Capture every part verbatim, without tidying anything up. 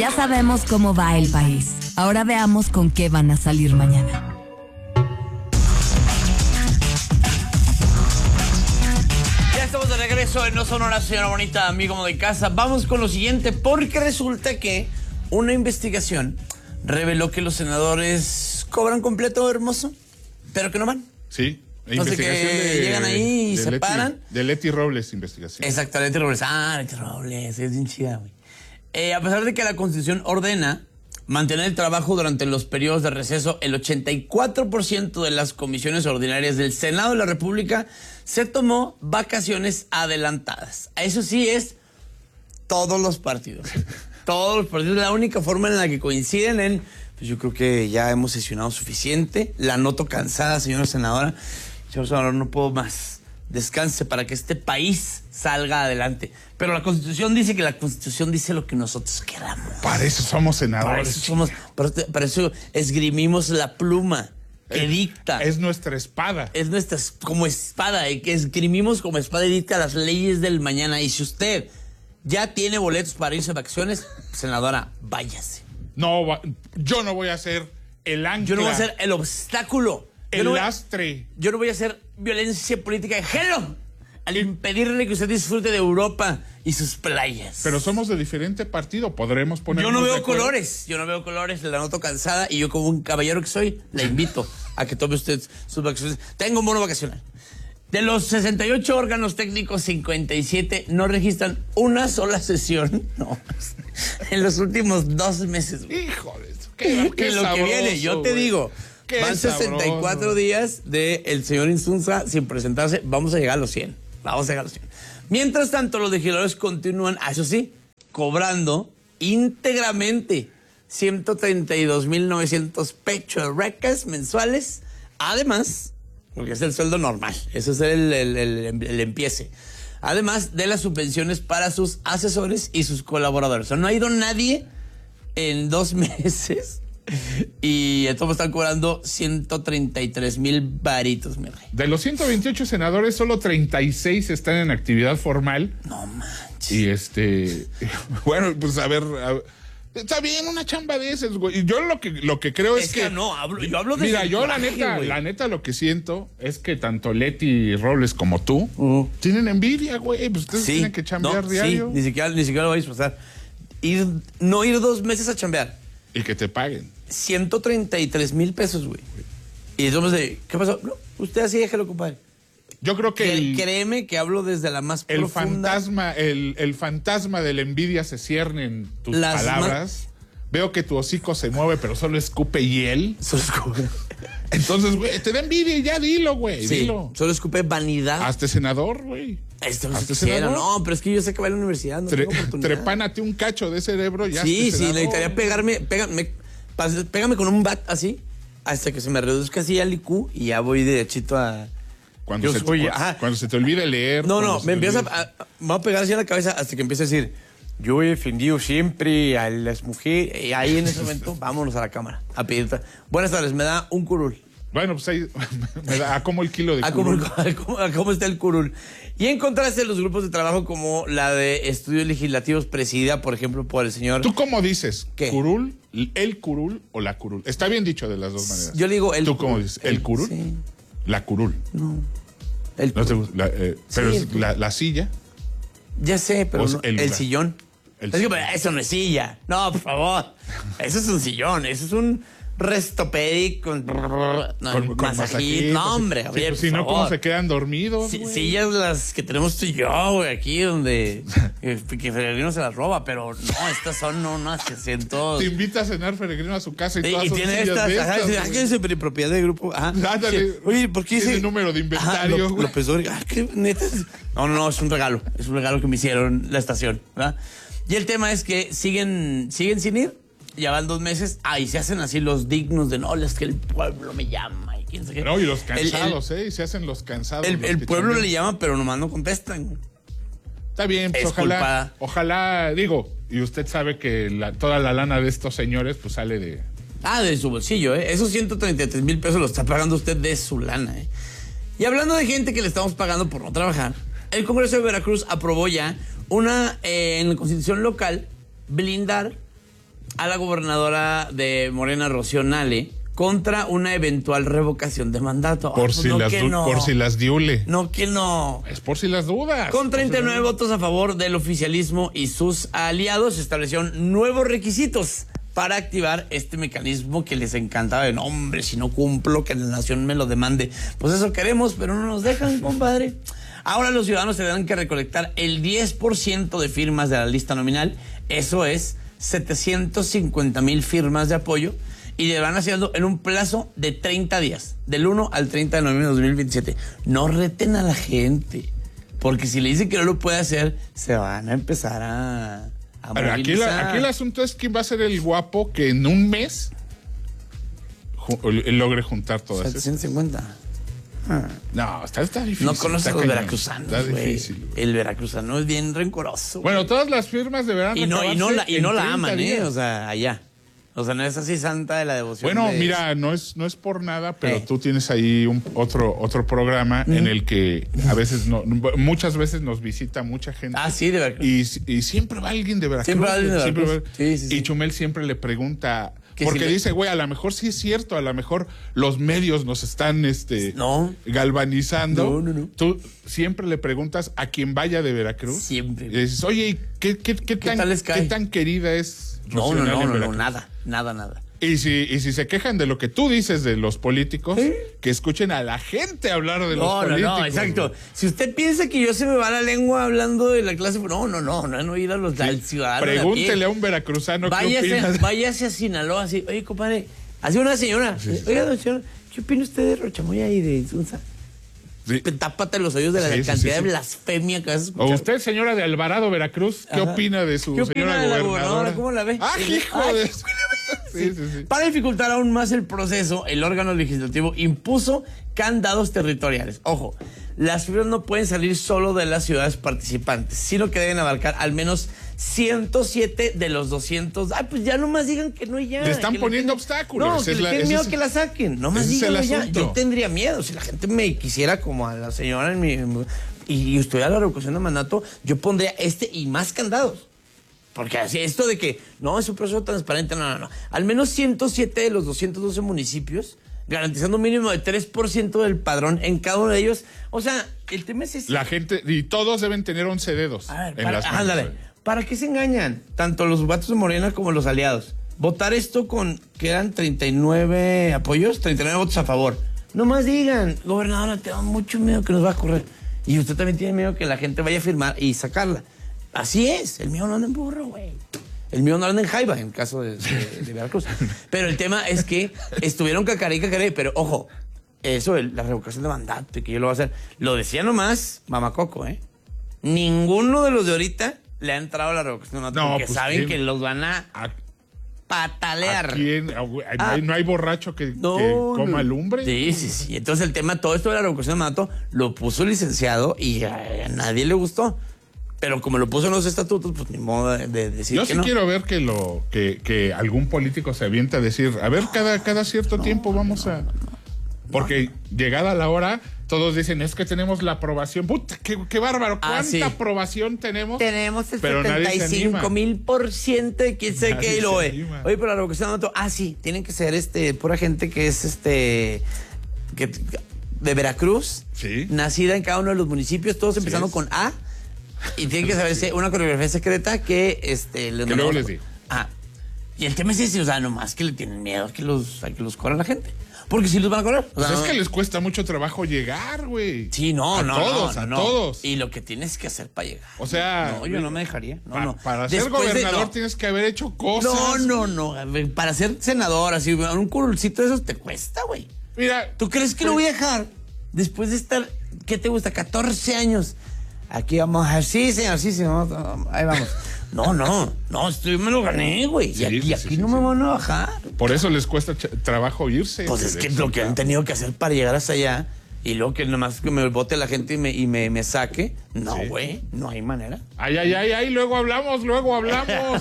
Ya sabemos cómo va el país. Ahora veamos con qué van a salir mañana. Ya estamos de regreso en No Sonora, señora bonita, amigo de casa. Vamos con lo siguiente, porque resulta que una investigación reveló que los senadores cobran completo, hermoso, pero que no van. Sí. No sé, que de, llegan ahí y se Leti, paran. De Leti Robles, investigación. Exacto, Leti Robles. Ah, Leti Robles, es bien chida, güey. Eh, a pesar de que la Constitución ordena mantener el trabajo durante los periodos de receso, el ochenta y cuatro por ciento de las comisiones ordinarias del Senado de la República se tomó vacaciones adelantadas. Eso sí es todos los partidos. Todos los partidos. La única forma en la que coinciden en... Pues yo creo que ya hemos sesionado suficiente. La noto cansada, señora senadora. Señor senador, no puedo más. Descanse para que este país salga adelante. Pero la Constitución dice que la Constitución dice lo que nosotros queramos. Para eso somos senadores. Para eso, somos, para, para eso esgrimimos la pluma que es, dicta. Es nuestra espada. Es nuestra como espada. Eh, que esgrimimos como espada y dicta las leyes del mañana. Y si usted ya tiene boletos para irse de vacaciones, senadora, váyase. No, yo no voy a ser el ancla. Yo no voy a ser el obstáculo. El no voy, lastre. Yo no voy a hacer violencia política de género al impedirle que usted disfrute de Europa y sus playas. Pero somos de diferente partido, podremos poner. Yo no veo colores, yo no veo colores, la noto cansada y yo como un caballero que soy, la invito a que tome usted sus vacaciones. Tengo un bono vacacional. De los sesenta y ocho órganos técnicos, cincuenta y siete no registran una sola sesión, no, en los últimos dos meses. Hijo de eso, qué, qué lo sabroso, que viene, yo te güey. digo, Qué van sesenta y cuatro sabroso. días del señor Insunza sin presentarse, vamos a llegar a los cien, vamos a llegar a los cien. Mientras tanto, los legisladores continúan, ah, eso sí, cobrando íntegramente ciento treinta y dos mil novecientos pechorrecas mensuales, además... Porque es el sueldo normal, eso es el, el, el, el empiece. Además de las subvenciones para sus asesores y sus colaboradores. O sea, no ha ido nadie en dos meses y entonces están cobrando ciento treinta y tres mil varitos, mi rey. De los ciento veintiocho senadores, solo treinta y seis están en actividad formal. No manches. Y este, bueno, pues a ver... A ver está bien una chamba de esas, güey. Y yo lo que, lo que creo es, es que... que no, hablo, yo hablo de... Mira, yo la neta, güey. la neta lo que siento es que tanto Leti Robles como tú uh. tienen envidia, güey. Pues ustedes sí, tienen que chambear no, diario. Sí, ni siquiera, ni siquiera lo voy a disfrazar. Ir, no ir dos meses a chambear. Y que te paguen. ciento treinta y tres mil pesos, güey. Y entonces, de, ¿qué pasó? No, usted así déjelo, compadre. Yo creo que... El, créeme que hablo desde la más el profunda... Fantasma, el, el fantasma de la envidia se cierne en tus Las palabras. Veo que tu hocico se mueve, pero solo escupe hiel. Solo escupe. Entonces, güey, te da envidia y ya dilo, güey. Sí, dilo. solo escupe vanidad. Hazte senador, güey. Esto no se quisiera, no, pero es que yo sé que va a la universidad, no Tre tengo oportunidad. Trepánate un cacho de cerebro ya. Sí, sí, necesitaría pegarme, pégame, pégame con un bat así, hasta que se me reduzca así al I Q y ya voy derechito a... Cuando, se, soy, te, cuando se te olvide leer. No, no, me empieza a, a... Me voy a pegar así a la cabeza hasta que empiece a decir... Yo he defendido siempre a las mujeres. Y ahí en ese momento, vámonos a la cámara a pedir. Buenas tardes, me da un curul. Bueno, pues ahí me da a cómo el kilo de a curul. Cómo, a, cómo, a cómo está el curul. Y en contraste de los grupos de trabajo como la de estudios legislativos presidida, por ejemplo, por el señor... ¿Tú cómo dices? ¿Qué? ¿Curul, el curul o la curul? Está bien dicho de las dos maneras. Yo le digo el ¿Tú cómo dices? ¿El, ¿El curul? Sí. La curul. No. El no te gusta, la, eh, pero sí, es la, la silla. Ya sé, pero no, el, el sillón. El es que, pero eso no es silla. No, por favor. Eso es un sillón. Eso es un restopedic con, no, con, con masajito. No, hombre. Sí, oye, pues, si no, ¿cómo se quedan dormidos? Sí, sillas las que tenemos tú y yo, güey, aquí donde eh, que Peregrino se las roba, pero no, estas son no, unas que siento. Te invita a cenar Peregrino a su casa y, y, todas y son tiene sillas estas, de ajá, estas, dice, ¿qué es propiedad del grupo? Ajá. Ándale. Oye, ¿por qué ese ese número de inventario, ajá, güey? López Dóriga. Ah, qué neta. No, no, no, es un regalo. Es un regalo que me hicieron la estación, ¿verdad? Y el tema es que siguen, siguen sin ir. Ya van dos meses. Ah, y se hacen así los dignos de no, es que el pueblo me llama. Y quién sabe qué. No, y los cansados, el, el, ¿eh? Y se hacen los cansados. El, los el pueblo también le llama, pero nomás no contestan. Está bien, pues es ojalá. Culpada. Ojalá, digo, y usted sabe que la, toda la lana de estos señores, pues sale de. Ah, de su bolsillo, ¿eh? Esos ciento treinta y tres mil pesos los está pagando usted de su lana, ¿eh? Y hablando de gente que le estamos pagando por no trabajar, el Congreso de Veracruz aprobó ya una, eh, en la Constitución local, blindar a la gobernadora de Morena, Rocío Nale, contra una eventual revocación de mandato. Por, ah, si, no, las no. por si las diule. No, que no. Es por si las dudas. Con treinta y nueve votos a favor del oficialismo y sus aliados, se establecieron nuevos requisitos para activar este mecanismo que les encantaba. De, no, hombre, si no cumplo, que la nación me lo demande. Pues eso queremos, pero no nos dejan, compadre. Ahora los ciudadanos tendrán que recolectar el diez por ciento de firmas de la lista nominal. Eso es setecientos cincuenta mil firmas de apoyo. Y deberán hacerlo en un plazo de treinta días, del uno al treinta de noviembre de dos mil veintisiete. No reten a la gente, porque si le dicen que no lo puede hacer, se van a empezar a, a Pero aquí, la, aquí el asunto es quién va a ser el guapo que en un mes ju logre juntar todas esas. setecientos cincuenta. Ah. No, está, está difícil. No conoces a los cañón. veracruzanos, Está güey. difícil. Güey. El veracruzano es bien rencoroso. Bueno, güey. todas las firmas deberán Y no, y no la, y no la aman, días. ¿eh? O sea, allá. O sea, no es así santa de la devoción. Bueno, de... mira, no es, no es por nada, pero Eh. tú tienes ahí un, otro, otro programa mm. en el que a veces, no, muchas veces nos visita mucha gente. Ah, sí, de Veracruz. Y, y siempre va alguien de Veracruz. Siempre va alguien de siempre Veracruz. va- Sí, sí, sí. Y Chumel siempre le pregunta, porque si le- dice, güey, a lo mejor sí es cierto, a lo mejor los medios nos están este, No. galvanizando. No, no, no. Tú siempre le preguntas a quien vaya de Veracruz. Siempre. Y dices, oye, ¿y ¿qué, qué, qué, tan, tal les cae? ¿qué tan querida es No, Rocío no, Nale no, en no, no, Veracruz? nada, nada, nada. Y si, y si se quejan de lo que tú dices de los políticos, ¿Sí? que escuchen a la gente hablar de los No, no, políticos. no, exacto. güey. Si usted piensa que yo se me va la lengua hablando de la clase, no, no, no, no han oído a los al ciudadano. de a pie. Pregúntele a un veracruzano qué Váyase, opina. váyase a Sinaloa, así, oye, compadre, así una señora, Sí, sí, oiga, don señor, ¿qué opina usted de Rochamoya y de Insunza? Sí. Tápate los oídos de la Sí, sí, cantidad sí, sí. de blasfemia que vas a O escuchar. usted, señora de Alvarado, Veracruz, ¿qué Ajá. opina de su ¿Qué opina señora de la gobernadora? gobernadora? ¿Cómo la ve? ¡Ah, Sí. hijo Ay, de...! ¿qué Sí, sí, sí. Para dificultar aún más el proceso, el órgano legislativo impuso candados territoriales. Ojo, las firmas no pueden salir solo de las ciudades participantes, sino que deben abarcar al menos ciento siete de los doscientos. Ay, pues ya nomás digan que no y ya. Le están que poniendo tienen- obstáculos. No, Ese que es le la- tienen ese miedo es- que la saquen. Nomás ese es el díganlo ya. asunto. Yo tendría miedo. Si la gente me quisiera como a la señora en mi, en mi- y, y estuviera la revocación de mandato, yo pondría este y más candados. Porque así, esto de que no es un proceso transparente, no, no, no. Al menos ciento siete de los doscientos doce municipios, garantizando un mínimo de tres por ciento del padrón en cada uno de ellos. O sea, el tema es ese. La gente, y todos deben tener once dedos A ver, en para, las manos. ándale, ¿para qué se engañan? Tanto los vatos de Morena como los aliados. Votar esto con, que eran treinta y nueve apoyos, treinta y nueve votos a favor. Nomás digan, gobernadora, tengo mucho miedo que nos va a correr. Y usted también tiene miedo que la gente vaya a firmar y sacarla. Así es, el mío no anda en burro, güey. El mío no anda en jaiba, en caso de, de, de Veracruz. Pero el tema es que estuvieron cacaré y cacaré, pero ojo, eso, el- la revocación de mandato y que yo lo voy a hacer, lo decía nomás Mamacoco, ¿eh? Ninguno de los de ahorita le ha entrado a la revocación de mandato No, porque pues, saben ¿quién? que los van a ¿A, patalear. a quién? Ah, güey, ¿No, Ah. hay, no hay borracho que, No, que coma no. lumbre? Sí, sí, sí. Entonces el tema, todo esto de la revocación de mandato, lo puso el licenciado y a, a nadie le gustó. Pero como lo puso en los estatutos, pues ni modo de, de decir Yo que sí no. quiero ver que lo que, que algún político se avienta a decir, a ver, cada, cada cierto tiempo vamos a... Porque llegada la hora, todos dicen, es que tenemos la aprobación. ¡Puta, qué, qué bárbaro! Ah, ¿Cuánta sí. aprobación tenemos? Tenemos el Pero nadie se setenta y cinco anima. mil por ciento de quién sé Nadie qué y lo se ve. anima. Oye, pero la revocación de mandato, ah, sí, tienen que ser este, pura gente que es este, que, de Veracruz, Sí. nacida en cada uno de los municipios, todos empezando es. con A, y tienen que saberse una coreografía secreta que este, les Que luego mandamos- les digo. Ah, y el tema es ese, o sea, nomás que le tienen miedo a que los, a que los corra la gente. Porque si los van a correr. O Pues sea, es no- que les cuesta mucho trabajo llegar, güey. Sí, no, a no, todos, no, a no. todos. Y lo que tienes que hacer para llegar. O sea, No, yo no me dejaría. No, pa- no. para ser Después de- gobernador no. tienes que haber hecho cosas. No, no, no. A ver, para ser senador, así, un curulcito de esos te cuesta, güey. Mira, ¿Tú crees que pues, lo voy a dejar después de estar, ¿qué te gusta? catorce años. Aquí vamos a sí, señor, sí, señor. Ahí vamos. No, no, no, esto yo me lo gané, güey. Y Sí, aquí, sí, aquí sí, no sí, me sí. van a bajar. Por eso les cuesta ch- trabajo irse. Pues de- es de que su lo que han campo. tenido que hacer para llegar hasta allá y luego que nomás que me vote la gente y me, y me, me saque. No, Sí. güey, no hay manera. Ay, ay, ay, ay, luego hablamos, luego hablamos.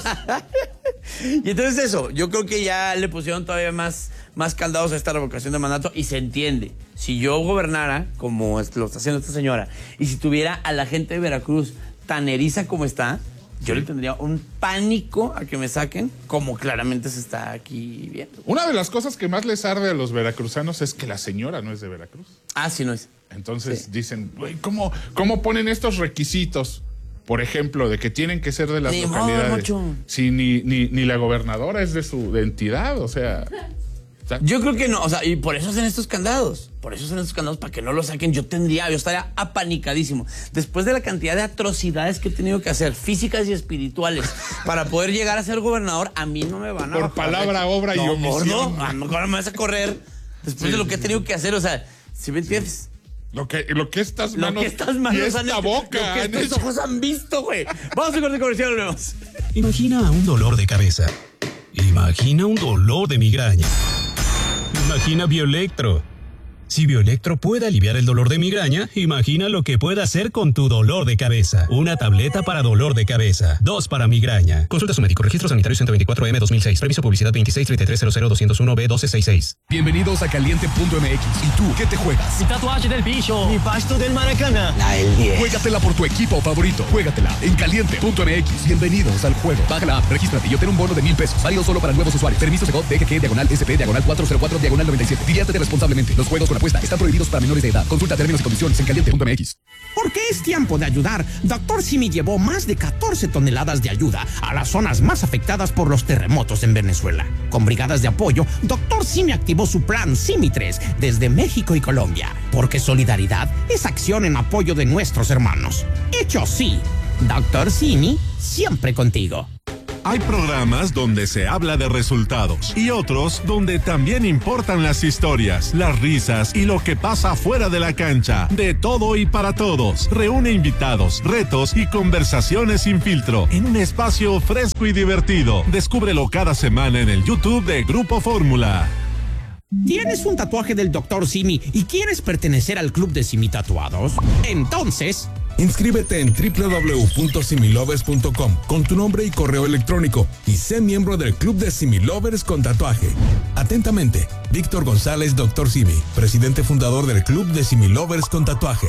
Y entonces eso, yo creo que ya le pusieron todavía más, más caldados a esta revocación de mandato y se entiende. Si yo gobernara, como es- lo está haciendo esta señora, y si tuviera a la gente de Veracruz tan eriza como está, Yo le tendría un pánico a que me saquen, como claramente se está aquí viendo. Una de las cosas que más les arde a los veracruzanos es que la señora no es de Veracruz. Ah, sí, no es. Entonces Sí. dicen, güey, ¿cómo, ¿cómo ponen estos requisitos? Por ejemplo, de que tienen que ser de las Ni modo, localidades. Mocho. Si ni, ni, ni la gobernadora es de su de entidad, o sea... Yo creo que no, o sea, y por eso hacen estos candados. Por eso hacen estos candados, para que no lo saquen. Yo tendría, yo estaría apanicadísimo. Después de la cantidad de atrocidades que he tenido que hacer, físicas y espirituales, para poder llegar a ser gobernador, a mí no me van a Por bajar. palabra, obra y no, omisión. No, a lo mejor me vas a correr después Sí, de lo sí, que he sí. tenido que hacer. O sea, si me entiendes. Lo que, lo que estas manos, Lo que estas manos y esta han hecho, boca lo que han estos hecho. ojos han visto, güey. Vamos a corte comercial, volvemos. Imagina un dolor de cabeza. Imagina un dolor de migraña. Imagina Bioelectro. Si Bioelectro puede aliviar el dolor de migraña, imagina lo que puede hacer con tu dolor de cabeza. Una tableta para dolor de cabeza, dos para migraña. Consulta a su médico. Registro sanitario ciento veinticuatro M dos mil seis. Permiso publicidad veintiséis treinta y tres cero cero doscientos uno B doce sesenta y seis. Bienvenidos a caliente punto m x. ¿Y tú qué te juegas? Mi tatuaje del bicho. Mi pasto del Maracaná. La del diez. Juégatela por tu equipo favorito. Juégatela en caliente punto m x. Bienvenidos al juego. Baja la app, regístrate y obtén un bono de mil pesos. Válido solo para nuevos usuarios. Permiso de D G G, diagonal S P, diagonal cuatro cero cuatro, diagonal noventa y siete. Diviértete responsablemente. Los juegos con apuesta están prohibidos para menores de edad. Consulta términos y condiciones en caliente punto m x. Porque es tiempo de ayudar. Doctor Simi llevó más de catorce toneladas de ayuda a las zonas más afectadas por los terremotos en Venezuela. Con brigadas de apoyo, Doctor Simi activó su plan Simi tres desde México y Colombia. Porque solidaridad es acción en apoyo de nuestros hermanos. Hecho sí, Doctor Simi siempre contigo. Hay programas donde se habla de resultados y otros donde también importan las historias, las risas y lo que pasa fuera de la cancha. De todo y para todos. Reúne invitados, retos y conversaciones sin filtro en un espacio fresco y divertido. Descúbrelo cada semana en el YouTube de Grupo Fórmula. ¿Tienes un tatuaje del Doctor Simi y quieres pertenecer al club de Simi Tatuados? Entonces... inscríbete en doble u doble u doble u punto similovers punto com con tu nombre y correo electrónico y sé miembro del club de Similovers con tatuaje. Atentamente, Víctor González, Doctor Simi, presidente fundador del club de Similovers con tatuaje.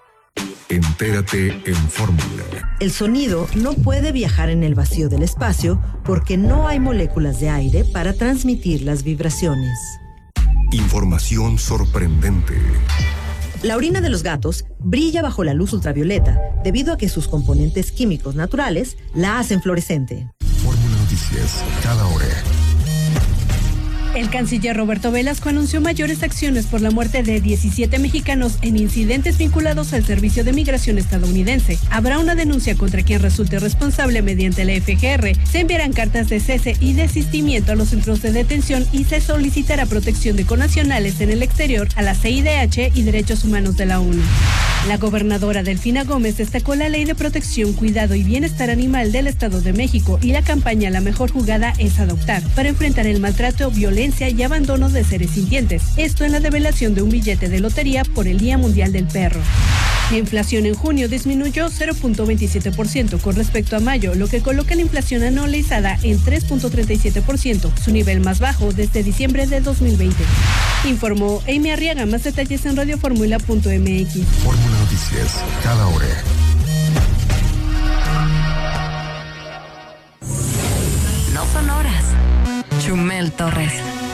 Entérate en Fórmula. El sonido no puede viajar en el vacío del espacio porque no hay moléculas de aire para transmitir las vibraciones. Información sorprendente. La orina de los gatos brilla bajo la luz ultravioleta debido a que sus componentes químicos naturales la hacen fluorescente. Fórmula Noticias, cada hora. El canciller Roberto Velasco anunció mayores acciones por la muerte de diecisiete mexicanos en incidentes vinculados al Servicio de Migración estadounidense. Habrá una denuncia contra quien resulte responsable mediante la F G R. Se enviarán cartas de cese y desistimiento a los centros de detención y se solicitará protección de connacionales en el exterior a la C I D H y Derechos Humanos de la ONU. La gobernadora Delfina Gómez destacó la Ley de Protección, Cuidado y Bienestar Animal del Estado de México y la campaña La Mejor Jugada es Adoptar para enfrentar el maltrato, violencia y abandono de seres sintientes. Esto en la develación de un billete de lotería por el Día Mundial del Perro. La inflación en junio disminuyó cero punto veintisiete por ciento con respecto a mayo, lo que coloca la inflación anualizada en tres punto treinta y siete por ciento, su nivel más bajo desde diciembre de dos mil veinte. Informó Amy Arriaga. Más detalles en radio fórmula punto m x. Fórmula Noticias, cada hora. No son horas. Chumel Torres.